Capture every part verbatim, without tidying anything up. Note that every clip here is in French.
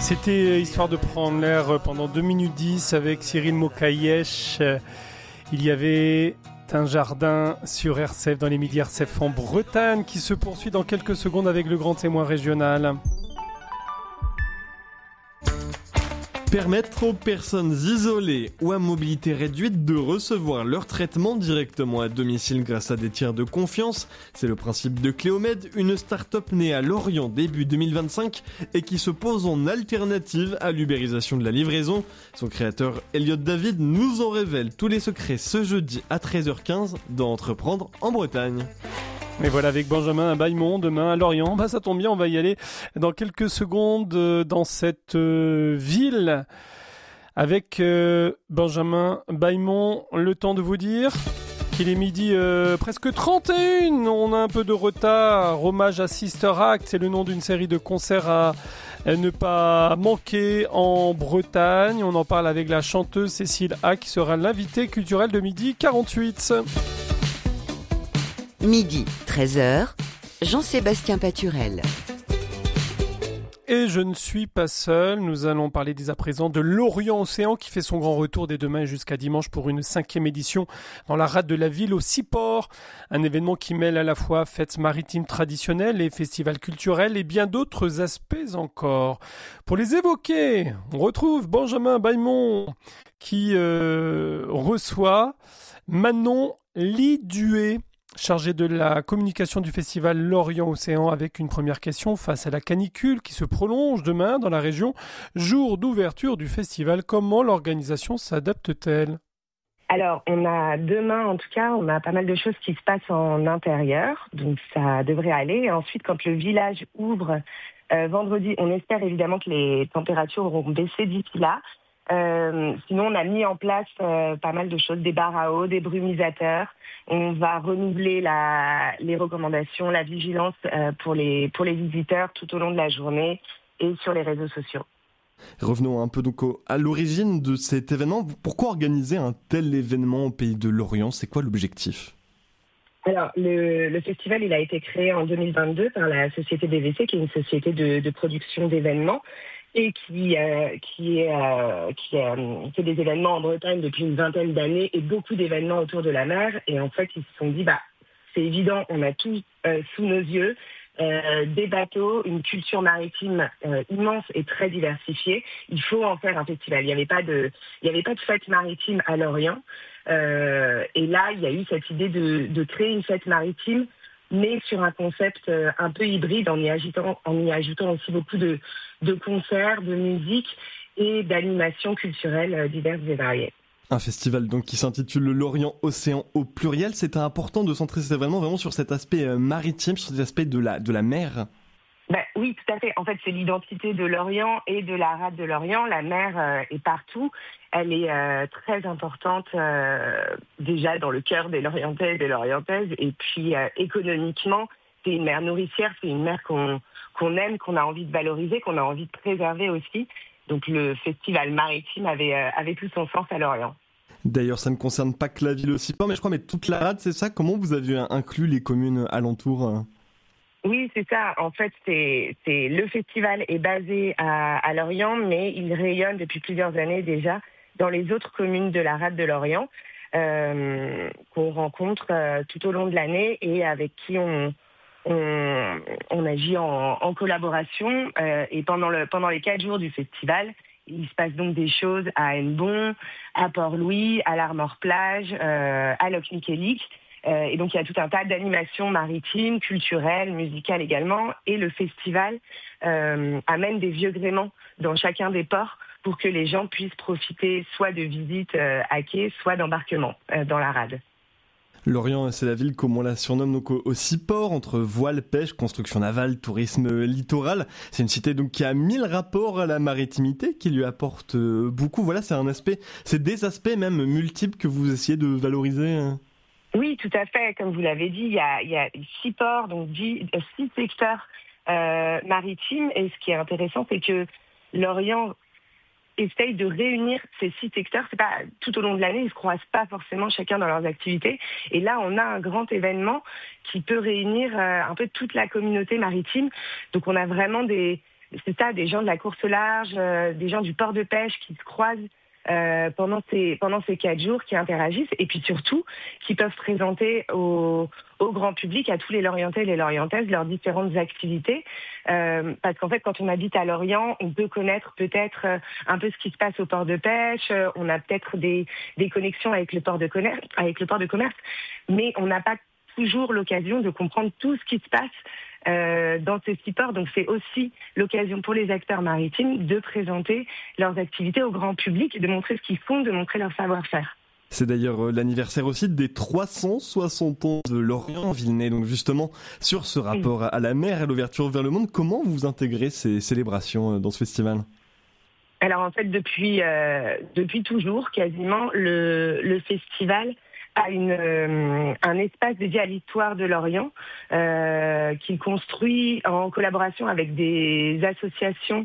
C'était histoire de prendre l'air pendant deux minutes dix avec Cyril Mokayesh. Il y avait un jardin sur R C F dans les midi R C F en Bretagne qui se poursuit dans quelques secondes avec le grand témoin régional. Permettre aux personnes isolées ou à mobilité réduite de recevoir leur traitement directement à domicile grâce à des tiers de confiance, c'est le principe de Cléomed, une start-up née à Lorient début deux mille vingt-cinq et qui se pose en alternative à l'ubérisation de la livraison. Son créateur Elliot David nous en révèle tous les secrets ce jeudi à treize heures quinze dans Entreprendre en Bretagne. Et voilà, avec Benjamin à Baillemont, demain à Lorient. Bah, ça tombe bien, on va y aller dans quelques secondes euh, dans cette euh, ville avec euh, Benjamin Baillemont. Le temps de vous dire qu'il est midi euh, presque trente et une. On a un peu de retard. Hommage à Sister Act, c'est le nom d'une série de concerts à ne pas manquer en Bretagne. On en parle avec la chanteuse Cécile A qui sera l'invitée culturelle de midi quarante-huit. Midi, treize heures, Jean-Sébastien Paturel. Et je ne suis pas seul, nous allons parler dès à présent de Lorient Océan qui fait son grand retour dès demain jusqu'à dimanche pour une cinquième édition dans la rade de la ville au Seaport. Un événement qui mêle à la fois fêtes maritimes traditionnelles et festivals culturels et bien d'autres aspects encore. Pour les évoquer, on retrouve Benjamin Baillemont qui euh, reçoit Manon Liduet, chargé de la communication du festival Lorient Océan, avec une première question face à la canicule qui se prolonge demain dans la région. Jour d'ouverture du festival, comment l'organisation s'adapte-t-elle ? Alors, on a demain, en tout cas, on a pas mal de choses qui se passent en intérieur, donc ça devrait aller. Et ensuite, quand le village ouvre euh, vendredi, on espère évidemment que les températures auront baissé d'ici là. Euh, sinon, on a mis en place euh, pas mal de choses, des bars à eau, des brumisateurs. On va renouveler la, les recommandations, la vigilance euh, pour les, pour les visiteurs tout au long de la journée et sur les réseaux sociaux. Revenons un peu donc au, à l'origine de cet événement. Pourquoi organiser un tel événement au pays de Lorient ? C'est quoi l'objectif ? Alors, le, le festival, il a été créé en deux mille vingt-deux par la société B V C, qui est une société de, de production d'événements et qui, euh, qui, est, euh, qui euh, fait des événements en Bretagne depuis une vingtaine d'années et beaucoup d'événements autour de la mer. Et en fait, ils se sont dit, bah, c'est évident, on a tout euh, sous nos yeux, euh, des bateaux, une culture maritime euh, immense et très diversifiée. Il faut en faire un festival. Il n'y avait pas de, il n'y avait pas de fête maritime à Lorient. Euh, et là, il y a eu cette idée de, de créer une fête maritime, mais sur un concept euh, un peu hybride, en y ajoutant, en y ajoutant aussi beaucoup de, de concerts, de musique et d'animations culturelles euh, diverses et variées. Un festival donc qui s'intitule le Lorient Océan au pluriel. C'est important de centrer cet événement vraiment sur cet aspect euh, maritime, sur cet aspect de la, de la mer. Ben, oui, tout à fait. En fait, c'est l'identité de Lorient et de la rade de Lorient. La mer euh, est partout. Elle est euh, très importante euh, déjà dans le cœur des Lorientais et des Lorientaises. Et puis euh, économiquement, c'est une mer nourricière, c'est une mer qu'on, qu'on aime, qu'on a envie de valoriser, qu'on a envie de préserver aussi. Donc le festival maritime avait, euh, avait tout son sens à Lorient. D'ailleurs, ça ne concerne pas que la ville aussi, mais je crois mais toute la rade, c'est ça ? Comment vous avez inclus les communes alentours ? Oui, c'est ça. En fait, c'est, c'est le festival est basé à, à Lorient, mais il rayonne depuis plusieurs années déjà dans les autres communes de la rade de Lorient, euh, qu'on rencontre euh, tout au long de l'année et avec qui on, on, on agit en, en collaboration. Euh, et pendant, le, pendant les quatre jours du festival, il se passe donc des choses à Hennebont, à Port-Louis, à l'Armor-Plage, euh, à Locmiquélic. Euh, et donc, il y a tout un tas d'animations maritimes, culturelles, musicales également. Et le festival euh, amène des vieux gréements dans chacun des ports pour que les gens puissent profiter soit de visites euh, à quai, soit d'embarquements euh, dans la rade. Lorient, c'est la ville, comme on la surnomme, donc au, au Seaport, entre voile, pêche, construction navale, tourisme littoral. C'est une cité donc qui a mille rapports à la maritimité, qui lui apporte euh, beaucoup. Voilà, c'est un aspect, c'est des aspects même multiples que vous essayez de valoriser. Hein. Oui, tout à fait. Comme vous l'avez dit, il y a, il y a six ports, donc dix, six secteurs euh, maritimes. Et ce qui est intéressant, c'est que Lorient essaye de réunir ces six secteurs. C'est pas tout au long de l'année, ils se croisent pas forcément chacun dans leurs activités. Et là, on a un grand événement qui peut réunir euh, un peu toute la communauté maritime. Donc, on a vraiment des c'est ça, des gens de la course au large, euh, des gens du port de pêche qui se croisent Euh, pendant ces pendant ces quatre jours, qui interagissent et puis surtout qui peuvent présenter au, au grand public, à tous les Lorientais et les Lorientaises, leurs différentes activités. Euh, parce qu'en fait, quand on habite à Lorient, on peut connaître peut-être un peu ce qui se passe au port de pêche. On a peut-être des des connexions avec le port de commerce, avec le port de commerce, mais on n'a pas toujours l'occasion de comprendre tout ce qui se passe Euh, dans ces six ports. Donc c'est aussi l'occasion pour les acteurs maritimes de présenter leurs activités au grand public, de montrer ce qu'ils font, de montrer leur savoir-faire. C'est d'ailleurs l'anniversaire aussi des trois cent soixante ans de Lorient Villenay. Donc justement, sur ce rapport à la mer et à l'ouverture vers le monde, comment vous intégrez ces célébrations dans ce festival ? Alors en fait, depuis, euh, depuis toujours, quasiment, le, le festival a une, euh, un espace dédié à l'histoire de Lorient euh, qu'il construit en collaboration avec des associations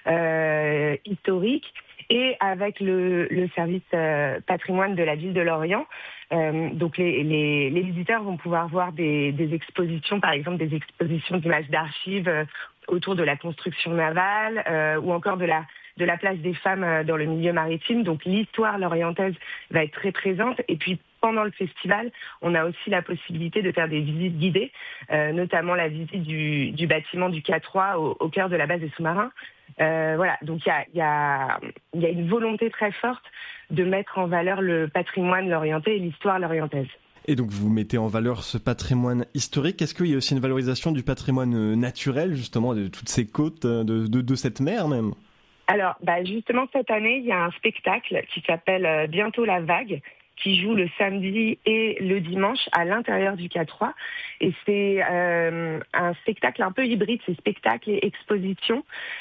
euh, historiques et avec le, le service euh, patrimoine de la ville de Lorient. Euh, donc les, les, les visiteurs vont pouvoir voir des, des expositions, par exemple des expositions d'images d'archives euh, autour de la construction navale euh, ou encore de la de la place des femmes dans le milieu maritime. Donc l'histoire lorientaise va être très présente. Et puis pendant le festival, on a aussi la possibilité de faire des visites guidées, euh, notamment la visite du, du bâtiment du K trois au, au cœur de la base des sous-marins. Euh, voilà, donc il y a, y, a, y a une volonté très forte de mettre en valeur le patrimoine lorientais et l'histoire lorientaise. Et donc vous mettez en valeur ce patrimoine historique. Est-ce qu'il y a aussi une valorisation du patrimoine naturel, justement, de toutes ces côtes, de, de, de cette mer même ? Alors, bah justement, cette année, il y a un spectacle qui s'appelle euh, Bientôt la vague, qui joue le samedi et le dimanche à l'intérieur du K trois. Et c'est euh, un spectacle un peu hybride, c'est spectacle et exposition,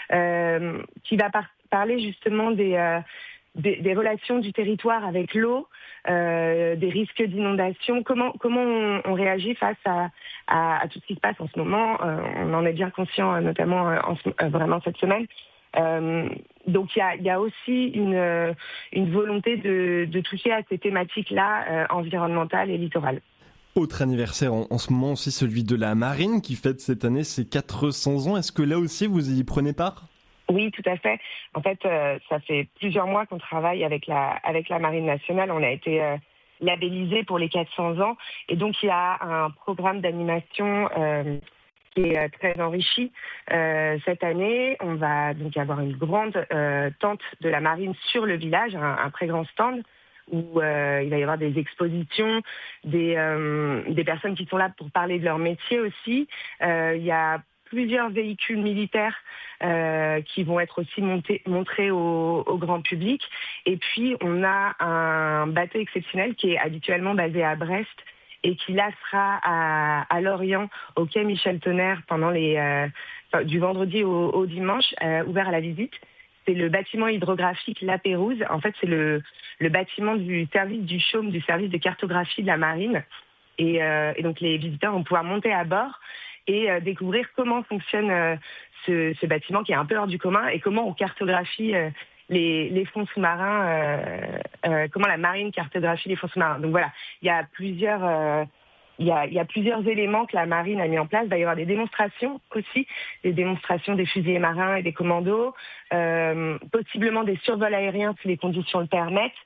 euh, qui va par- parler justement des, euh, des, des relations du territoire avec l'eau, euh, des risques d'inondation, comment, comment on, on réagit face à, à, à tout ce qui se passe en ce moment. Euh, on en est bien conscient, notamment euh, en ce, euh, vraiment cette semaine. Euh, donc il y a, y a aussi une, une volonté de, de toucher à ces thématiques-là euh, environnementales et littorales. Autre anniversaire en, en ce moment aussi, celui de la marine qui fête cette année ses quatre cents ans. Est-ce que là aussi vous y prenez part ? Oui, tout à fait. En fait, euh, ça fait plusieurs mois qu'on travaille avec la, avec la Marine nationale. On a été euh, labellisé pour les quatre cents ans. Et donc il y a un programme d'animation euh, qui est très enrichi. Euh, cette année, on va donc avoir une grande euh, tente de la marine sur le village, un, un très grand stand où euh, il va y avoir des expositions, des, euh, des personnes qui sont là pour parler de leur métier aussi. Euh, il y a plusieurs véhicules militaires euh, qui vont être aussi montés, montrés au, au grand public. Et puis, on a un bateau exceptionnel qui est habituellement basé à Brest et qui là sera à, à Lorient, au quai Michel Tonnerre, pendant les, euh, enfin, du vendredi au, au dimanche, euh, ouvert à la visite. C'est le bâtiment hydrographique La Pérouse. En fait, c'est le, le bâtiment du service du chaume, du service de cartographie de la marine. Et, euh, et donc, les visiteurs vont pouvoir monter à bord et euh, découvrir comment fonctionne euh, ce, ce bâtiment qui est un peu hors du commun et comment on cartographie euh, Les, les fonds sous-marins, euh, euh, comment la marine cartographie les fonds sous-marins. Donc voilà, il y a plusieurs, euh, il y a, il y a plusieurs éléments que la marine a mis en place. Il va y avoir des démonstrations aussi, des démonstrations des fusiliers marins et des commandos, euh, possiblement des survols aériens si les conditions le permettent.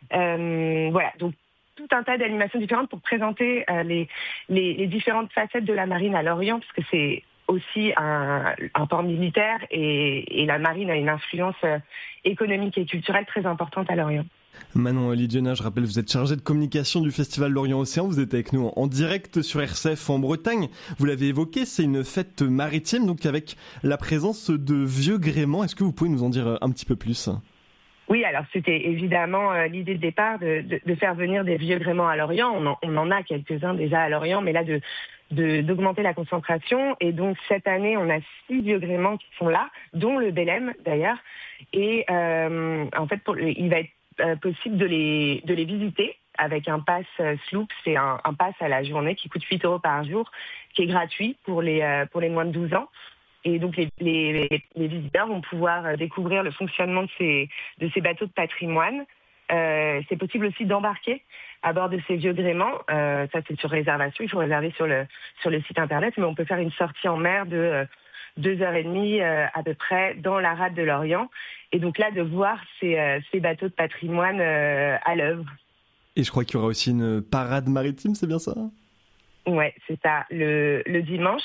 Euh, voilà, donc tout un tas d'animations différentes pour présenter euh, les, les, les différentes facettes de la marine à Lorient, parce que c'est aussi un, un port militaire et, et la marine a une influence euh, économique et culturelle très importante à Lorient. Manon Lidiona, je rappelle, vous êtes chargée de communication du Festival Lorient Océan. Vous êtes avec nous en direct sur R C F en Bretagne. Vous l'avez évoqué, c'est une fête maritime, donc avec la présence de vieux gréements. Est-ce que vous pouvez nous en dire un petit peu plus ? Oui, alors c'était évidemment euh, l'idée de départ de, de, de faire venir des vieux gréements à Lorient. On en, on en a quelques-uns déjà à Lorient, mais là de, de d'augmenter la concentration. Et donc cette année, on a six vieux gréements qui sont là, dont le Belém d'ailleurs. Et euh, en fait, pour, il va être euh, possible de les de les visiter avec un pass euh, Sloop. C'est un, un pass à la journée qui coûte huit euros par jour, qui est gratuit pour les euh, pour les moins de douze ans. Et donc les, les, les visiteurs vont pouvoir découvrir le fonctionnement de ces, de ces bateaux de patrimoine. Euh, c'est possible aussi d'embarquer à bord de ces vieux gréements. Euh, ça, c'est sur réservation. Il faut réserver sur le, sur le site internet. Mais on peut faire une sortie en mer de, deux heures et demie euh, à peu près dans la rade de l'Orient. Et donc là, de voir ces, euh, ces bateaux de patrimoine euh, à l'œuvre. Et je crois qu'il y aura aussi une parade maritime, c'est bien ça ? Ouais, c'est ça. Le, le dimanche,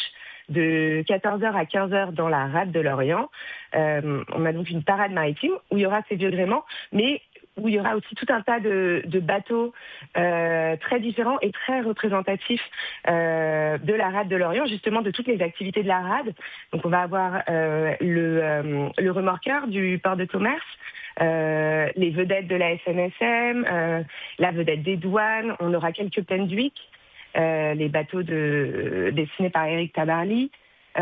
de quatorze heures à quinze heures dans la rade de l'Orient, euh, on a donc une parade maritime où il y aura ces vieux gréements, mais où il y aura aussi tout un tas de, de bateaux euh, très différents et très représentatifs euh, de la rade de l'Orient, justement de toutes les activités de la rade. Donc on va avoir euh, le, euh, le remorqueur du port de commerce, euh, les vedettes de la S N S M, euh, la vedette des douanes, on aura quelques Penduic, euh, les bateaux de, dessinés par Éric Tabarly.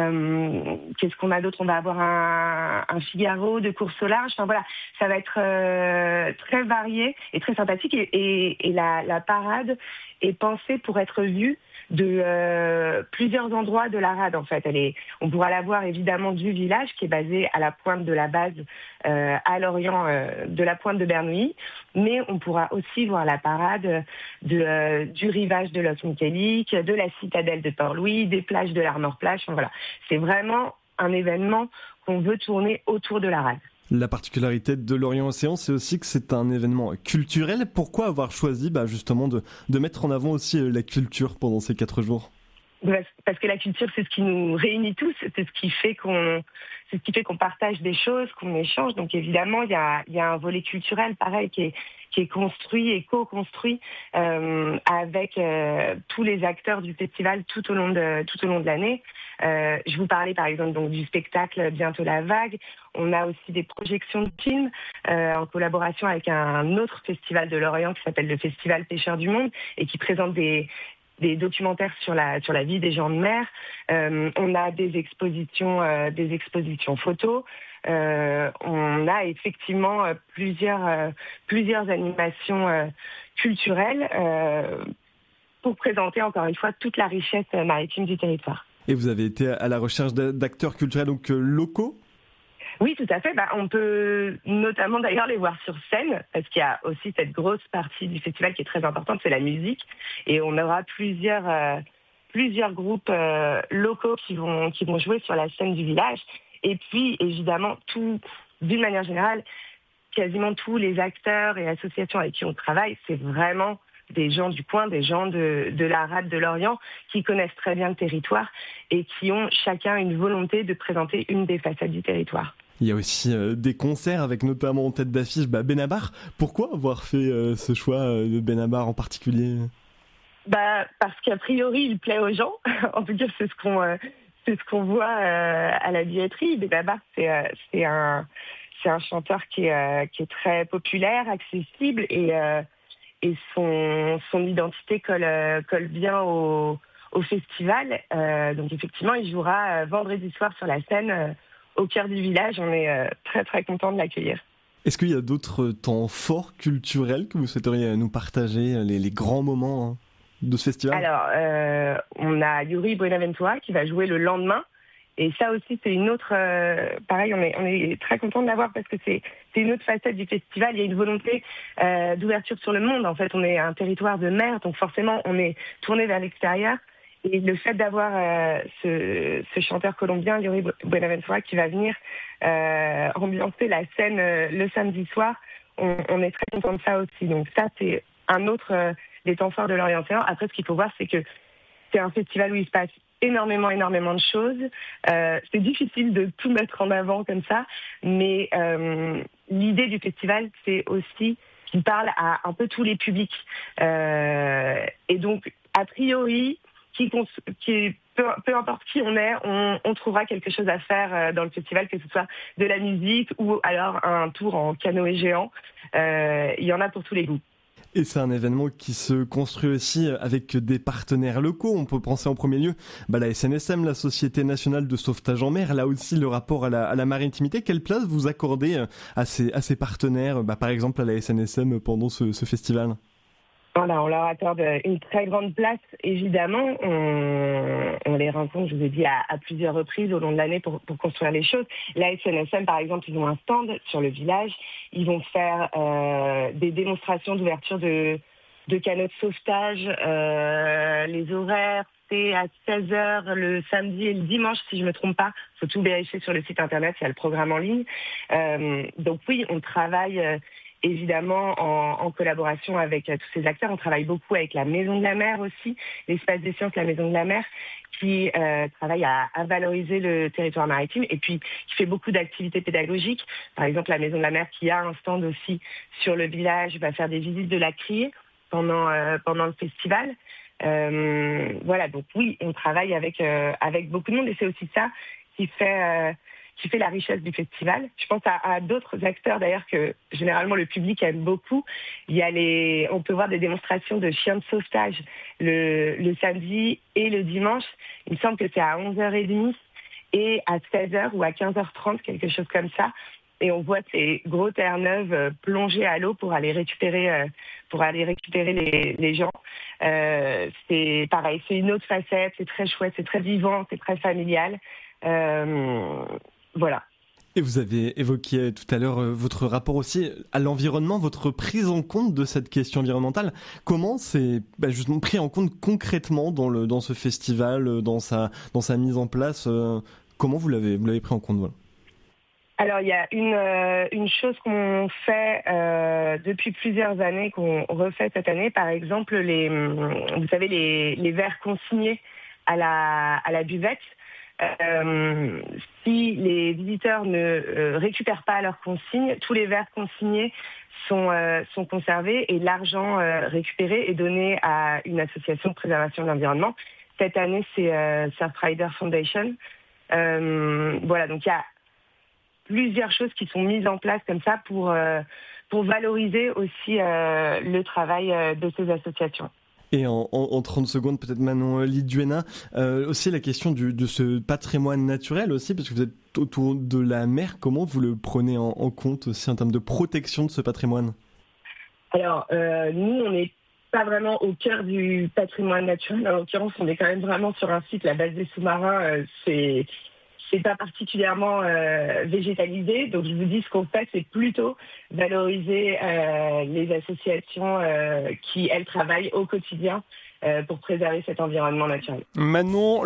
Euh, qu'est-ce qu'on a d'autre ? On va avoir un, un Figaro de course au large. Enfin voilà, ça va être euh, très varié et très sympathique. Et, et, et la, la parade est pensée pour être vue de euh, plusieurs endroits de la rade. En fait, elle est, on pourra la voir évidemment du village qui est basé à la pointe de la base euh, à l'orient euh, de la pointe de Bernouilly, mais on pourra aussi voir la parade de, euh, du rivage de Los Michelic, de la citadelle de Port-Louis, des plages de l'Armor-Plage. Enfin, voilà, c'est vraiment un événement qu'on veut tourner autour de la rade. La particularité de l'Orient Océan, c'est aussi que c'est un événement culturel. Pourquoi avoir choisi bah, justement de, de mettre en avant aussi la culture pendant ces quatre jours ? Parce que la culture, c'est ce qui nous réunit tous, c'est ce qui fait qu'on, c'est ce qui fait qu'on partage des choses, qu'on échange. Donc évidemment, il y a, il y a un volet culturel, pareil, qui est, qui est construit et co-construit euh, avec euh, tous les acteurs du festival tout au long de tout au long de l'année. Euh, je vous parlais par exemple donc du spectacle Bientôt la vague. On a aussi des projections de films euh, en collaboration avec un autre festival de l'Orient qui s'appelle le Festival Pêcheurs du Monde et qui présente des des documentaires sur la sur la vie des gens de mer. Euh, on a des expositions euh, des expositions photos. Euh, on a effectivement euh, plusieurs euh, plusieurs animations euh, culturelles euh, pour présenter encore une fois toute la richesse euh, maritime du territoire. Et vous avez été à la recherche d'acteurs culturels donc euh, locaux ? Oui, tout à fait. Bah, on peut notamment d'ailleurs les voir sur scène, parce qu'il y a aussi cette grosse partie du festival qui est très importante, c'est la musique. Et on aura plusieurs, euh, plusieurs groupes euh, locaux qui vont, qui vont jouer sur la scène du village. Et puis, évidemment, tout, d'une manière générale, quasiment tous les acteurs et associations avec qui on travaille, c'est vraiment des gens du coin, des gens de, de la rade de l'Orient qui connaissent très bien le territoire et qui ont chacun une volonté de présenter une des facettes du territoire. Il y a aussi euh, des concerts avec notamment en tête d'affiche bah, Benabar. Pourquoi avoir fait euh, ce choix euh, de Benabar en particulier ? Bah, parce qu'a priori, il plaît aux gens. En tout cas, c'est ce qu'on, euh, c'est ce qu'on voit euh, à la billetterie. Benabar, c'est, euh, c'est, un, c'est un chanteur qui est, euh, qui est très populaire, accessible et, euh, et son, son identité colle, euh, colle bien au, au festival. Euh, donc effectivement, il jouera euh, vendredi soir sur la scène euh, au cœur du village. On est euh, très très content de l'accueillir. Est-ce qu'il y a d'autres temps forts culturels que vous souhaiteriez nous partager, les, les grands moments hein, de ce festival ? Alors, euh, on a Yuri Buenaventura qui va jouer le lendemain. Et ça aussi, c'est une autre... Euh, pareil, on est, on est très content de l'avoir parce que c'est, c'est une autre facette du festival. Il y a une volonté euh, d'ouverture sur le monde. En fait, on est un territoire de mer, donc forcément, on est tourné vers l'extérieur. Et le fait d'avoir euh, ce, ce chanteur colombien, Yuri Buenaventura, qui va venir euh, ambiancer la scène euh, le samedi soir, on, on est très content de ça aussi. Donc ça, c'est un autre euh, des temps forts de l'Orient Océan. Après, ce qu'il faut voir, c'est que c'est un festival où il se passe énormément, énormément de choses. Euh, c'est difficile de tout mettre en avant comme ça, mais euh, l'idée du festival, c'est aussi qu'il parle à un peu tous les publics. Euh, et donc, a priori, qui, qui, peu, peu importe qui on est, on, on trouvera quelque chose à faire dans le festival, que ce soit de la musique ou alors un tour en canoë géant. Euh, il y en a pour tous les goûts. Et c'est un événement qui se construit aussi avec des partenaires locaux. On peut penser en premier lieu bah, la S N S M, la Société Nationale de Sauvetage en Mer. Là aussi, le rapport à la, à la maritimité. Quelle place vous accordez à ces, à ces partenaires, bah, par exemple à la S N S M pendant ce, ce festival ? Voilà, on leur accorde une très grande place, évidemment. On, on les rencontre, je vous ai dit, à, à plusieurs reprises au long de l'année pour, pour construire les choses. La S N S M, par exemple, ils ont un stand sur le village. Ils vont faire euh, des démonstrations d'ouverture de, de canaux de sauvetage. Euh, les horaires, c'est à seize heures le samedi et le dimanche, si je ne me trompe pas. Il faut tout vérifier sur le site internet, il y a le programme en ligne. Euh, donc oui, on travaille euh, évidemment en, en collaboration avec euh, tous ces acteurs. On travaille beaucoup avec la Maison de la Mer aussi, l'Espace des Sciences, la Maison de la Mer, qui euh, travaille à, à valoriser le territoire maritime et puis qui fait beaucoup d'activités pédagogiques. Par exemple, la Maison de la Mer qui a un stand aussi sur le village va faire des visites de la criée pendant, euh, pendant le festival. Euh, voilà, donc oui, on travaille avec, euh, avec beaucoup de monde et c'est aussi ça qui fait... Euh, qui fait la richesse du festival. Je pense à, à d'autres acteurs d'ailleurs que généralement le public aime beaucoup. Il y a les, on peut voir des démonstrations de chiens de sauvetage le, le samedi et le dimanche. Il me semble que c'est à onze heures trente et à seize heures ou à quinze heures trente, quelque chose comme ça. Et on voit ces gros terre-neuve plongés à l'eau pour aller récupérer, euh, pour aller récupérer les, les gens. Euh, c'est pareil, c'est une autre facette, c'est très chouette, c'est très vivant, c'est très familial. Euh, Voilà. Et vous avez évoqué tout à l'heure euh, votre rapport aussi à l'environnement, votre prise en compte de cette question environnementale. Comment c'est bah, justement pris en compte concrètement dans, le, dans ce festival, dans sa, dans sa mise en place euh, Comment vous l'avez, vous l'avez pris en compte voilà. Alors, il y a une, euh, une chose qu'on fait euh, depuis plusieurs années, qu'on refait cette année, par exemple, les, vous savez, les, les verres consignés à la, à la buvette. Euh, si les visiteurs ne euh, récupèrent pas leurs consignes, tous les verres consignés sont, euh, sont conservés et l'argent euh, récupéré est donné à une association de préservation de l'environnement. Cette année, c'est euh, Surfrider Foundation. Euh, voilà, donc il y a plusieurs choses qui sont mises en place comme ça pour, euh, pour valoriser aussi euh, le travail euh, de ces associations. Et en, en, en trente secondes, peut-être Manon Liduena, euh, aussi la question du, de ce patrimoine naturel aussi, parce que vous êtes autour de la mer, comment vous le prenez en, en compte aussi en termes de protection de ce patrimoine ? Alors, euh, nous, on n'est pas vraiment au cœur du patrimoine naturel. En l'occurrence, on est quand même vraiment sur un site, la base des sous-marins, euh, c'est... c'est pas particulièrement euh, végétalisé, donc je vous dis ce qu'on fait, c'est plutôt valoriser euh, les associations euh, qui, elles, travaillent au quotidien euh, pour préserver cet environnement naturel. Manon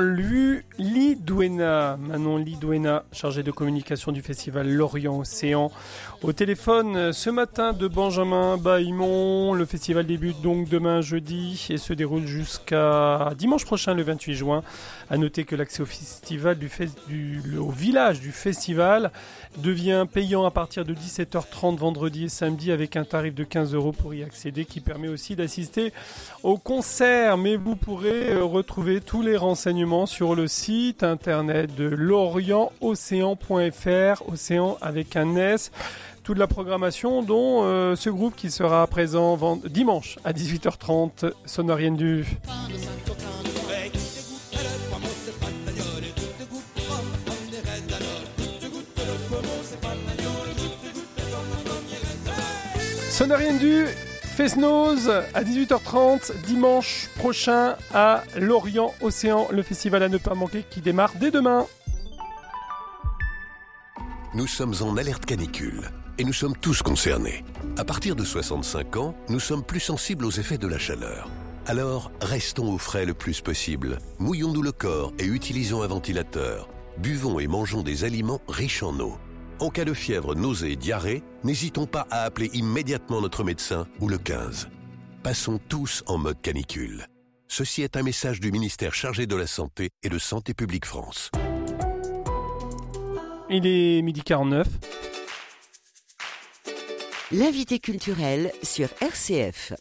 Liduena, Manon Liduena, chargée de communication du festival Lorient Océan, au téléphone ce matin de Benjamin Baillemont. Le festival débute donc demain jeudi et se déroule jusqu'à dimanche prochain, le vingt-huit juin. À noter que l'accès au festival du, fe- du le, au village du festival devient payant à partir de dix-sept heures trente vendredi et samedi avec un tarif de quinze euros pour y accéder qui permet aussi d'assister au concert. Mais vous pourrez retrouver tous les renseignements sur le site internet de lorient océan point f r, Océan avec un S. Toute la programmation dont euh, ce groupe qui sera présent vend- dimanche à dix-huit heures trente, Sonoriendu. Sonoriendu, Fesnoz à dix-huit heures trente, dimanche prochain à Lorient Océan, le festival à ne pas manquer qui démarre dès demain. Nous sommes en alerte canicule et nous sommes tous concernés. À partir de soixante-cinq ans, nous sommes plus sensibles aux effets de la chaleur. Alors, restons au frais le plus possible. Mouillons-nous le corps et utilisons un ventilateur. Buvons et mangeons des aliments riches en eau. En cas de fièvre, nausée et diarrhée, n'hésitons pas à appeler immédiatement notre médecin ou le quinze. Passons tous en mode canicule. Ceci est un message du ministère chargé de la Santé et de Santé publique France. Il est midi quarante-neuf. L'invité culturel sur R C F.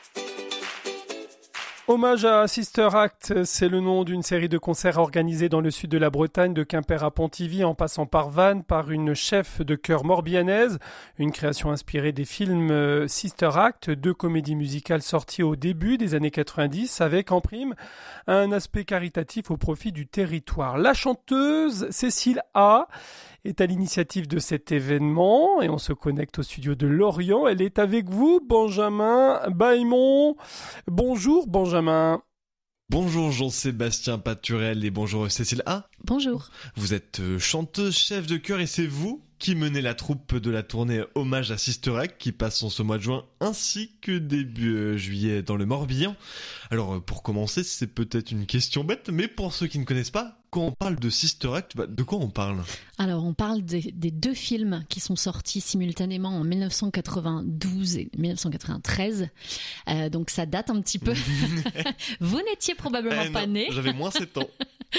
Hommage à Sister Act, c'est le nom d'une série de concerts organisés dans le sud de la Bretagne, de Quimper à Pontivy, en passant par Vannes, par une chef de chœur morbihannaise. Une création inspirée des films Sister Act, deux comédies musicales sorties au début des années quatre-vingt-dix, avec en prime un aspect caritatif au profit du territoire. La chanteuse Cécile A est à l'initiative de cet événement et on se connecte au studio de Lorient. Elle est avec vous, Benjamin Baillemont. Bonjour Benjamin. Bonjour Jean-Sébastien Paturel et bonjour Cécile A. Bonjour. Vous êtes chanteuse, chef de chœur et c'est vous qui menez la troupe de la tournée Hommage à Sister Act qui passe en ce mois de juin ainsi que début juillet dans le Morbihan. Alors pour commencer, c'est peut-être une question bête, mais pour ceux qui ne connaissent pas, quand on parle de Sister Act, bah, de quoi on parle ? Alors on parle des, des deux films qui sont sortis simultanément en dix-neuf cent quatre-vingt-douze et dix-neuf cent quatre-vingt-treize, euh, donc ça date un petit peu. Vous n'étiez probablement eh pas non, né. J'avais moins sept ans.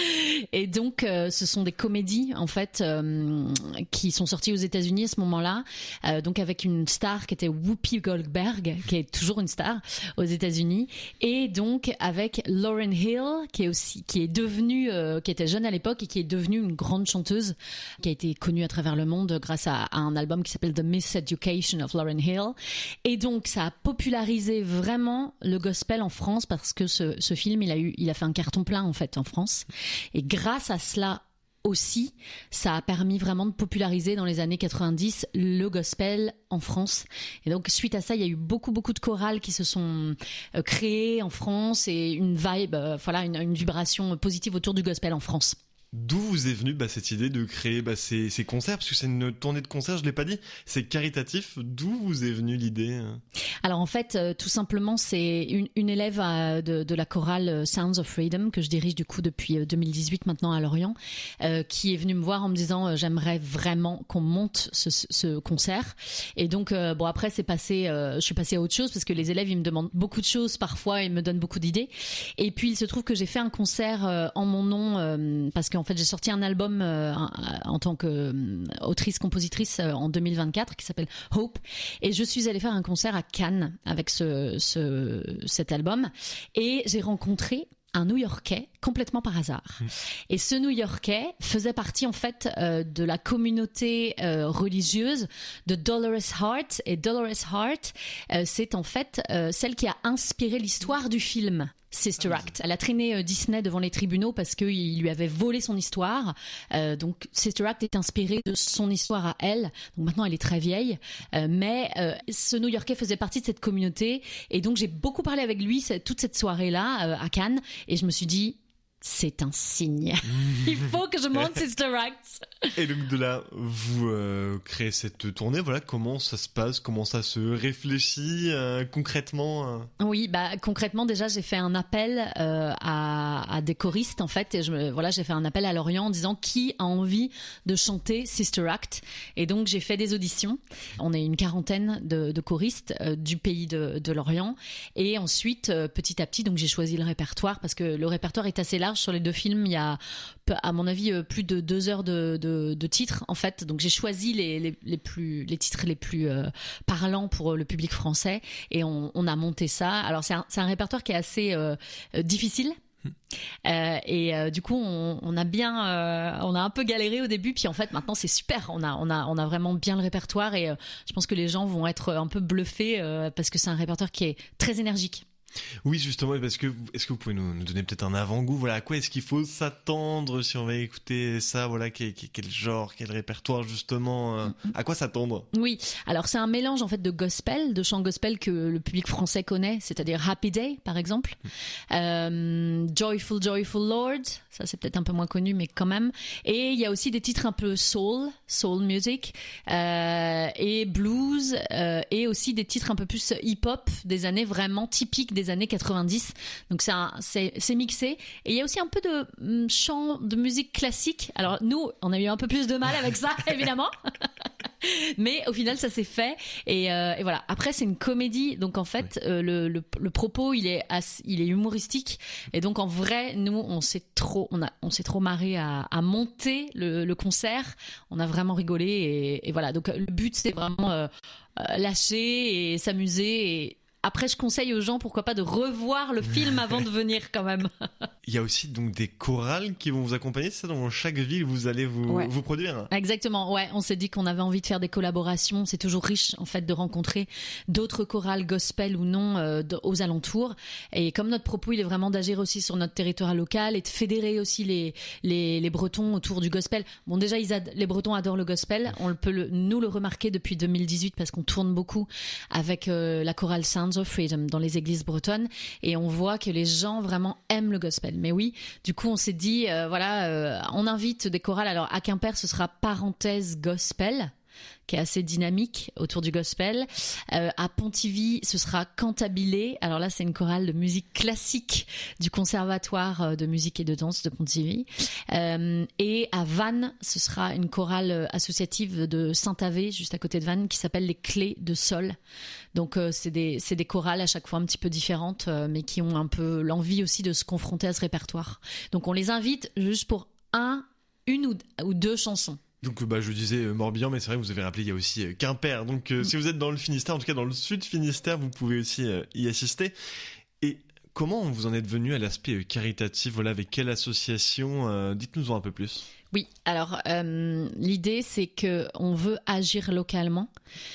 Et donc, euh, ce sont des comédies en fait euh, qui sont sorties aux États-Unis à ce moment-là, euh, donc avec une star qui était Whoopi Goldberg, qui est toujours une star aux États-Unis, et donc avec Lauryn Hill, qui est aussi qui est devenue, euh, qui était jeune à l'époque et qui est devenue une grande chanteuse, qui a été connue à travers le monde grâce à, à un album qui s'appelle The Miseducation of Lauryn Hill. Et donc, ça a popularisé vraiment le gospel en France parce que ce, ce film, il a eu, il a fait un carton plein en fait en France. Et grâce à cela aussi, ça a permis vraiment de populariser dans les années quatre-vingt-dix le gospel en France. Et donc, suite à ça, il y a eu beaucoup, beaucoup de chorales qui se sont euh, créées en France et une vibe, euh, voilà, une, une vibration positive autour du gospel en France. D'où vous est venue bah, cette idée de créer bah, ces, ces concerts ? Parce que c'est une tournée de concerts, je ne l'ai pas dit, c'est caritatif. D'où vous est venue l'idée ? Alors en fait, euh, tout simplement, c'est une, une élève à, de, de la chorale Sounds of Freedom, que je dirige du coup depuis deux mille dix-huit maintenant à Lorient, euh, qui est venue me voir en me disant euh, j'aimerais vraiment qu'on monte ce, ce concert. Et donc, euh, bon après, c'est passé, euh, je suis passée à autre chose parce que les élèves, ils me demandent beaucoup de choses parfois, ils me donnent beaucoup d'idées. Et puis, il se trouve que j'ai fait un concert euh, en mon nom euh, parce qu'en En fait, j'ai sorti un album euh, en tant qu'autrice-compositrice euh, en deux mille vingt-quatre qui s'appelle Hope. Et je suis allée faire un concert à Cannes avec ce, ce, cet album. Et j'ai rencontré un New-Yorkais complètement par hasard. Mmh. Et ce New-Yorkais faisait partie en fait euh, de la communauté euh, religieuse de Dolores Hart. Et Dolores Hart, euh, c'est en fait euh, celle qui a inspiré l'histoire du film Sister Act. Elle a traîné euh, Disney devant les tribunaux parce qu'il lui avait volé son histoire. Euh, donc Sister Act est inspirée de son histoire à elle. Donc maintenant elle est très vieille. Euh, mais euh, ce New-Yorkais faisait partie de cette communauté. Et donc j'ai beaucoup parlé avec lui toute cette soirée-là euh, à Cannes. Et je me suis dit, c'est un signe. Il faut que je monte Sister Act. Et donc de là, vous euh, créez cette tournée. Voilà, comment ça se passe, comment ça se réfléchit euh, concrètement euh... Oui, bah concrètement déjà j'ai fait un appel euh, à, à des choristes en fait. Et je, voilà, j'ai fait un appel à Lorient en disant qui a envie de chanter Sister Act. Et donc j'ai fait des auditions. On est une quarantaine de, de choristes euh, du pays de, de Lorient. Et ensuite, euh, petit à petit, donc j'ai choisi le répertoire parce que le répertoire est assez large. Sur les deux films, il y a, à mon avis, plus de deux heures de, de, de titres, en fait. Donc, j'ai choisi les, les, les, plus, les titres les plus euh, parlants pour le public français et on, on a monté ça. Alors, c'est un, c'est un répertoire qui est assez euh, difficile. Euh, et euh, du coup on, on a bien euh, on a un peu galéré au début puis en fait maintenant c'est super, on a, on a, on a vraiment bien le répertoire et euh, je pense que les gens vont être un peu bluffés euh, parce que c'est un répertoire qui est très énergique. Oui, justement, parce que est-ce que vous pouvez nous, nous donner peut-être un avant-goût, voilà, à quoi est-ce qu'il faut s'attendre si on va écouter ça, voilà, quel, quel genre, quel répertoire justement, euh, à quoi s'attendre ? Oui, alors c'est un mélange en fait de gospel, de chants gospel que le public français connaît, c'est-à-dire Happy Day par exemple, euh, Joyful Joyful Lord, ça c'est peut-être un peu moins connu mais quand même, et il y a aussi des titres un peu soul, soul music, euh, et blues, euh, et aussi des titres un peu plus hip-hop, des années vraiment typiques des années quatre-vingt-dix. Donc c'est, un, c'est, c'est mixé. Et il y a aussi un peu de chant, de musique classique. Alors nous, on a eu un peu plus de mal avec ça, évidemment. Mais au final, ça s'est fait. Et, euh, et voilà. Après, c'est une comédie. Donc en fait, oui. euh, le, le, le propos, il est, assez, il est humoristique. Et donc en vrai, nous, on s'est trop, on a, on s'est trop marré à, à monter le, le concert. On a vraiment rigolé. Et, et voilà. Donc le but, c'est vraiment euh, lâcher et s'amuser. Et après, je conseille aux gens, pourquoi pas, de revoir le film avant de venir quand même. Il y a aussi donc des chorales qui vont vous accompagner, c'est ça, dans chaque ville vous allez vous, ouais. vous produire. Exactement, ouais, on s'est dit qu'on avait envie de faire des collaborations, c'est toujours riche en fait de rencontrer d'autres chorales gospel ou non euh, aux alentours. Et comme notre propos il est vraiment d'agir aussi sur notre territoire local et de fédérer aussi les, les, les Bretons autour du gospel. Bon déjà ils ad- les Bretons adorent le gospel, on peut le, nous le remarquer depuis deux mille dix-huit parce qu'on tourne beaucoup avec euh, la chorale Sounds Sounds of Freedom dans les églises bretonnes et on voit que les gens vraiment aiment le gospel. Mais oui, du coup on s'est dit euh, voilà, euh, on invite des chorales. Alors à Quimper ce sera Parenthèse Gospel, qui est assez dynamique autour du gospel. Euh, à Pontivy, ce sera Cantabile. Alors là, c'est une chorale de musique classique du Conservatoire de musique et de danse de Pontivy. Euh, et à Vannes, ce sera une chorale associative de Saint-Avé, juste à côté de Vannes, qui s'appelle les Clés de Sol. Donc euh, c'est des c'est des chorales à chaque fois un petit peu différentes, euh, mais qui ont un peu l'envie aussi de se confronter à ce répertoire. Donc on les invite juste pour un, une ou, ou deux chansons. Donc bah, je disais euh, Morbihan, mais c'est vrai que vous avez rappelé, il y a aussi euh, Quimper. Donc euh, mmh. si vous êtes dans le Finistère, en tout cas dans le sud Finistère, vous pouvez aussi euh, y assister. Et comment vous en êtes venu à l'aspect euh, caritatif, voilà, avec quelle association euh, dites-nous-en un peu plus. Oui, alors euh, l'idée c'est qu'on veut agir localement.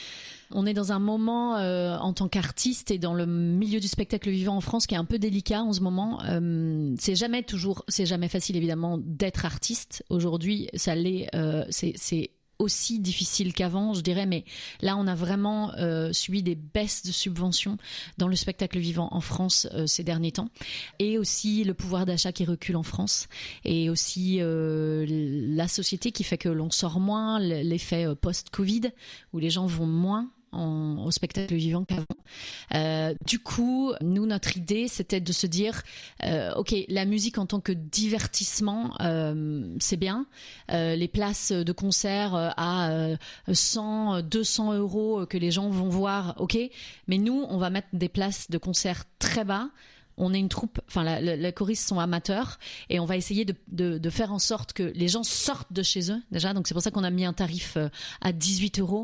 On est dans un moment euh, en tant qu'artiste et dans le milieu du spectacle vivant en France qui est un peu délicat en ce moment. Euh, c'est jamais toujours, c'est jamais facile évidemment d'être artiste. Aujourd'hui, ça l'est, euh, c'est, c'est aussi difficile qu'avant, je dirais, mais là on a vraiment euh, subi des baisses de subventions dans le spectacle vivant en France euh, ces derniers temps, et aussi le pouvoir d'achat qui recule en France, et aussi euh, la société qui fait que l'on sort moins, l'effet post-Covid où les gens vont moins En, au spectacle vivant qu'avant. Euh, du coup, nous, notre idée, c'était de se dire, euh, ok, la musique en tant que divertissement, euh, c'est bien. Euh, les places de concert à euh, cent, deux cents euros que les gens vont voir, ok. Mais nous, on va mettre des places de concert très bas. On est une troupe, enfin la, la, les choristes sont amateurs et on va essayer de, de, de faire en sorte que les gens sortent de chez eux déjà. Donc c'est pour ça qu'on a mis un tarif euh, à dix-huit euros,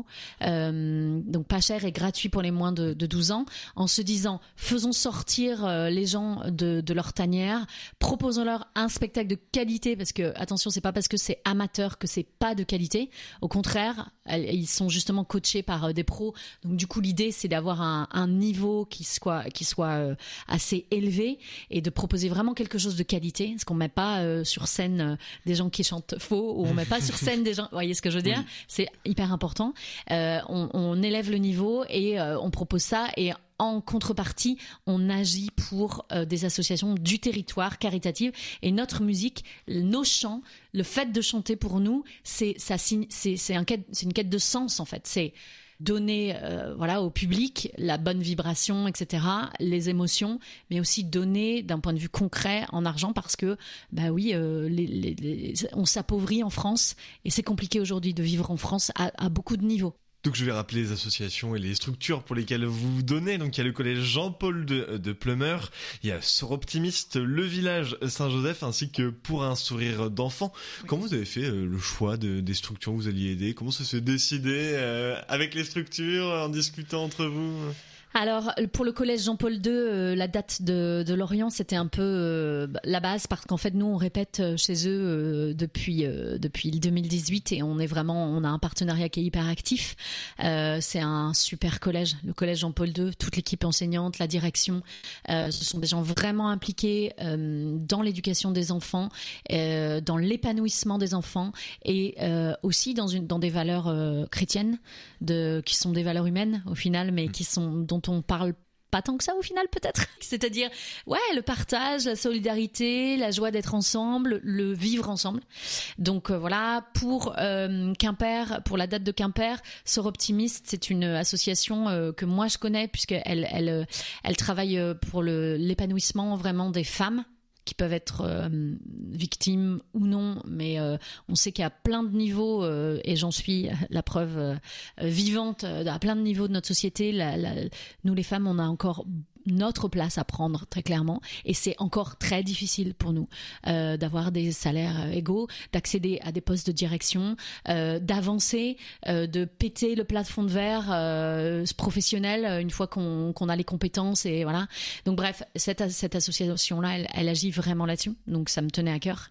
euh, donc pas cher et gratuit pour les moins de, de douze ans, en se disant faisons sortir euh, les gens de, de leur tanière, proposons-leur un spectacle de qualité, parce que attention, c'est pas parce que c'est amateur que c'est pas de qualité. Au contraire, elles, ils sont justement coachés par euh, des pros. Donc du coup l'idée c'est d'avoir un, un niveau qui soit qui soit euh, assez élevé et de proposer vraiment quelque chose de qualité, parce qu'on met pas euh, sur scène euh, des gens qui chantent faux, ou on met pas sur scène des gens, vous voyez ce que je veux dire, oui. C'est hyper important. Euh, on, on élève le niveau et euh, on propose ça, et en contrepartie, on agit pour euh, des associations du territoire caritatives, et notre musique, nos chants, le fait de chanter pour nous, c'est ça, c'est c'est un quête, c'est une quête de sens en fait. C'est donner euh, voilà, au public la bonne vibration, et cetera, les émotions, mais aussi donner d'un point de vue concret en argent, parce que bah oui, euh, les, les, les, on s'appauvrit en France et c'est compliqué aujourd'hui de vivre en France à, à beaucoup de niveaux. Donc je vais rappeler les associations et les structures pour lesquelles vous vous donnez. Donc il y a le collège Jean-Paul de, de Pleumeur, il y a Soroptimiste, le village Saint-Joseph, ainsi que Pour un sourire d'enfant. Oui. Comment vous avez fait euh, le choix de, des structures que vous alliez aider? Comment ça s'est décidé euh, avec les structures, en discutant entre vous? Alors, pour le collège Jean-Paul deux, euh, la date de, de Lorient, c'était un peu euh, la base, parce qu'en fait, nous, on répète chez eux euh, depuis euh, depuis deux mille dix-huit, et on est vraiment, on a un partenariat qui est hyper actif. Euh, c'est un super collège, le collège Jean-Paul deux, toute l'équipe enseignante, la direction. Euh, ce sont des gens vraiment impliqués euh, dans l'éducation des enfants, euh, dans l'épanouissement des enfants, et euh, aussi dans une dans des valeurs euh, chrétiennes, de qui sont des valeurs humaines au final, mais qui sont dont on parle pas tant que ça au final peut-être. C'est-à-dire, ouais, le partage, la solidarité, la joie d'être ensemble, le vivre ensemble. Donc euh, voilà, pour euh, Quimper, pour la date de Quimper, Soroptimiste, c'est une association euh, que moi je connais, puisqu'elle elle, elle travaille pour le, l'épanouissement vraiment des femmes qui peuvent être euh, victimes ou non, mais euh, on sait qu'il y a plein de niveaux, euh, et j'en suis la preuve euh, vivante, euh, à plein de niveaux de notre société. La, la, nous les femmes, on a encore notre place à prendre, très clairement, et c'est encore très difficile pour nous euh, d'avoir des salaires égaux, d'accéder à des postes de direction, euh, d'avancer, euh, de péter le plafond de verre euh, professionnel une fois qu'on, qu'on a les compétences, et voilà. Donc bref, cette, cette association-là, elle, elle agit vraiment là-dessus, donc ça me tenait à cœur.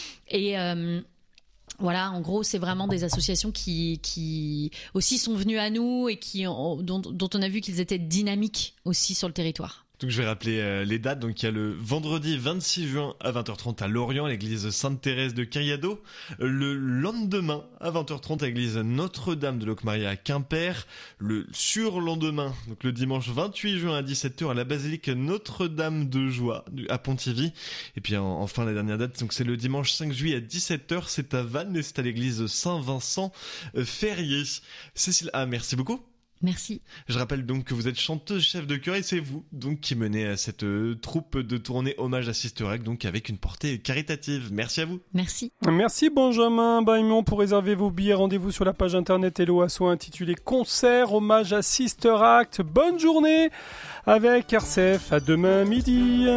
Et euh, voilà, en gros, c'est vraiment des associations qui, qui aussi sont venues à nous et qui, dont, dont on a vu qu'ils étaient dynamiques aussi sur le territoire. Donc je vais rappeler euh, les dates. Donc il y a le vendredi vingt-six juin à vingt heures trente à Lorient, à l'église Sainte-Thérèse de Cariado. Le lendemain à vingt heures trente à l'église Notre-Dame de Locmaria à Quimper. Le surlendemain, donc le dimanche vingt-huit juin à dix-sept heures à la basilique Notre-Dame de Joie à Pontivy. Et puis en, enfin la dernière date, donc c'est le dimanche cinq juillet à dix-sept heures, c'est à Vannes et c'est à l'église Saint-Vincent euh, Ferrier. Cécile, ah merci beaucoup. Merci. Je rappelle donc que vous êtes chanteuse chef de chœur et c'est vous donc qui menez à cette euh, troupe de tournée hommage à Sister Act, donc avec une portée caritative. Merci à vous. Merci. Merci Benjamin Baimon. Pour réserver vos billets, rendez-vous sur la page internet Hello Asso intitulée Concert hommage à Sister Act. Bonne journée avec R C F. À demain midi.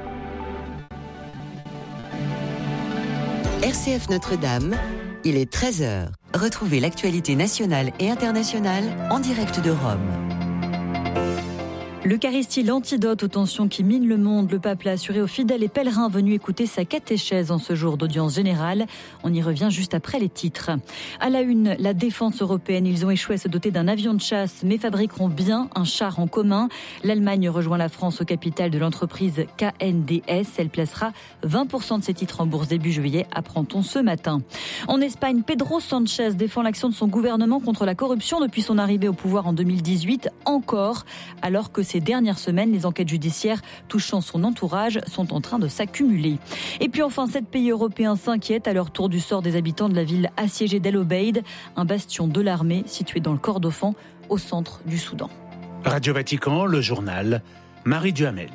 R C F Notre-Dame, il est treize heures. Retrouvez l'actualité nationale et internationale en direct de Rome. L'Eucharistie, l'antidote aux tensions qui minent le monde. Le pape l'a assuré aux fidèles et pèlerins venus écouter sa catéchèse en ce jour d'audience générale. On y revient juste après les titres. À la une, la défense européenne. Ils ont échoué à se doter d'un avion de chasse, mais fabriqueront bien un char en commun. L'Allemagne rejoint la France au capital de l'entreprise K N D S. Elle placera vingt pour cent de ses titres en bourse début juillet, apprend-on ce matin. En Espagne, Pedro Sánchez défend l'action de son gouvernement contre la corruption depuis son arrivée au pouvoir en deux mille dix-huit, encore, alors que ces dernières semaines, les enquêtes judiciaires touchant son entourage sont en train de s'accumuler. Et puis enfin, sept pays européens s'inquiètent à leur tour du sort des habitants de la ville assiégée d'El Obeid, un bastion de l'armée situé dans le Kordofan, au centre du Soudan. Radio Vatican, le journal, Marie Duhamel.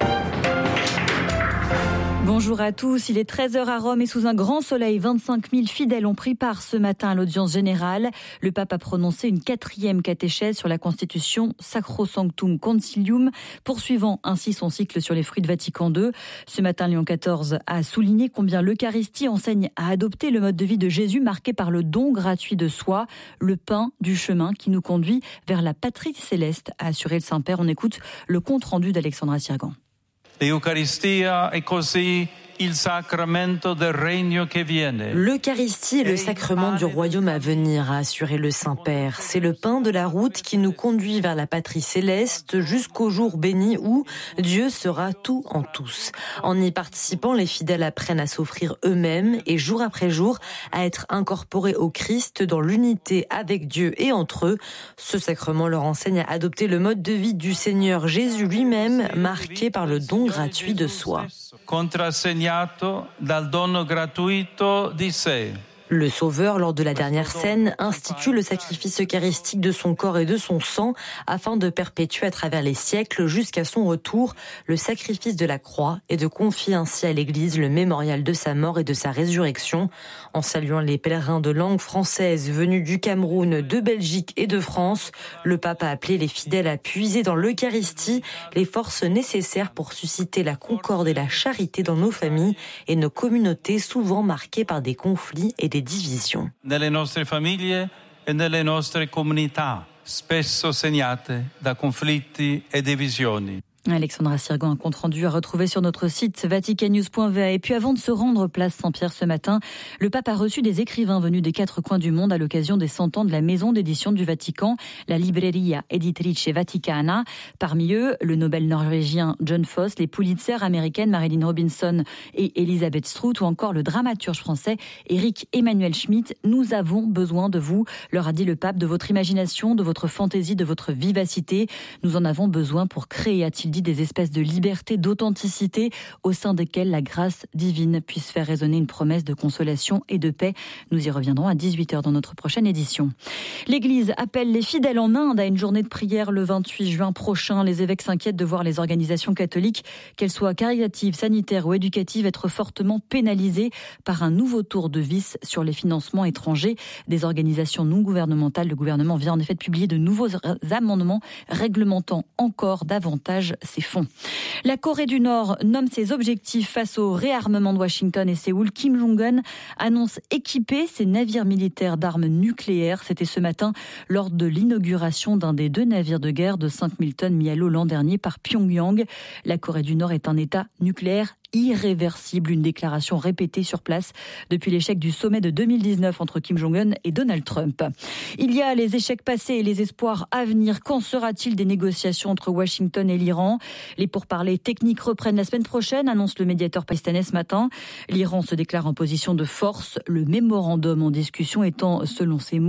Bonjour à tous, il est treize heures à Rome et sous un grand soleil, vingt-cinq mille fidèles ont pris part ce matin à l'audience générale. Le pape a prononcé une quatrième catéchèse sur la Constitution Sacrosanctum Concilium, poursuivant ainsi son cycle sur les fruits de Vatican deux. Ce matin, Léon quatorze a souligné combien l'Eucharistie enseigne à adopter le mode de vie de Jésus marqué par le don gratuit de soi, le pain du chemin qui nous conduit vers la patrie céleste, a assuré le Saint-Père. On écoute le compte-rendu d'Alexandra Sirgan. L'Eucharistia è così il sacramento del regno che viene. L'Eucharistie est le sacrement du royaume à venir, a assuré le Saint-Père. C'est le pain de la route qui nous conduit vers la patrie céleste jusqu'au jour béni où Dieu sera tout en tous. En y participant, les fidèles apprennent à s'offrir eux-mêmes et jour après jour à être incorporés au Christ dans l'unité avec Dieu et entre eux. Ce sacrement leur enseigne à adopter le mode de vie du Seigneur Jésus lui-même, marqué par le don gratuit de soi. Contrassegnato dal dono gratuito di sé. Le Sauveur, lors de la dernière scène, institue le sacrifice eucharistique de son corps et de son sang afin de perpétuer à travers les siècles jusqu'à son retour le sacrifice de la croix et de confier ainsi à l'Église le mémorial de sa mort et de sa résurrection. En saluant les pèlerins de langue française venus du Cameroun, de Belgique et de France, le pape a appelé les fidèles à puiser dans l'Eucharistie les forces nécessaires pour susciter la concorde et la charité dans nos familles et nos communautés souvent marquées par des conflits et des divisions. Nelle nostre famiglie e nelle nostre comunità, spesso segnate da conflitti e divisioni. Alexandra Sirgan, un compte rendu à retrouver sur notre site vaticannews point v a. Et puis avant de se rendre place Saint-Pierre ce matin, le pape a reçu des écrivains venus des quatre coins du monde à l'occasion des cent ans de la maison d'édition du Vatican, la Libreria Editrice Vaticana. Parmi eux, le Nobel norvégien John Foss, les Pulitzer américaines Marilyn Robinson et Elisabeth Strout ou encore le dramaturge français Éric Emmanuel Schmitt. Nous avons besoin de vous, leur a dit le pape, de votre imagination, de votre fantaisie, de votre vivacité. Nous en avons besoin pour créer, a-t-il dit, des espèces de liberté, d'authenticité au sein desquelles la grâce divine puisse faire résonner une promesse de consolation et de paix. Nous y reviendrons à dix-huit heures dans notre prochaine édition. L'Église appelle les fidèles en Inde à une journée de prière le vingt-huit juin prochain. Les évêques s'inquiètent de voir les organisations catholiques, qu'elles soient caritatives, sanitaires ou éducatives, être fortement pénalisées par un nouveau tour de vis sur les financements étrangers des organisations non gouvernementales. Le gouvernement vient en effet de publier de nouveaux amendements réglementant encore davantage ces fonds. La Corée du Nord nomme ses objectifs face au réarmement de Washington et Séoul. Kim Jong-un annonce équiper ses navires militaires d'armes nucléaires. C'était ce matin lors de l'inauguration d'un des deux navires de guerre de cinq mille tonnes mis à l'eau l'an dernier par Pyongyang. La Corée du Nord est un État nucléaire irréversible, une déclaration répétée sur place depuis l'échec du sommet de deux mille dix-neuf entre Kim Jong-un et Donald Trump. Il y a les échecs passés et les espoirs à venir. Qu'en sera-t-il des négociations entre Washington et l'Iran ? Les pourparlers techniques reprennent la semaine prochaine, annonce le médiateur pakistanais ce matin. L'Iran se déclare en position de force, le mémorandum en discussion étant, selon ses mots,